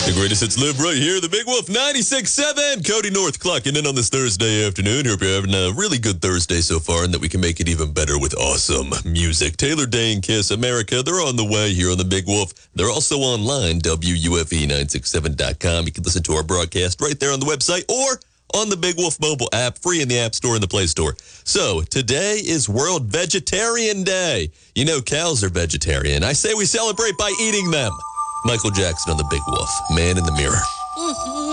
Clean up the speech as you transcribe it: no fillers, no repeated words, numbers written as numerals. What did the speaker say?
The greatest hits live right here, the Big Wolf 96.7. Cody North clocking in on this Thursday afternoon. Hope you're having a really good Thursday so far and that we can make it even better with awesome music. Taylor Dane, Kiss America, they're on the way here on the Big Wolf. They're also online, WUFE967.com. You can listen to our broadcast right there on the website or on the Big Wolf mobile app, free in the App Store and the Play Store. So, today is World Vegetarian Day. You know, cows are vegetarian. I say we celebrate by eating them. Michael Jackson on the Big Wolf, Man in the Mirror.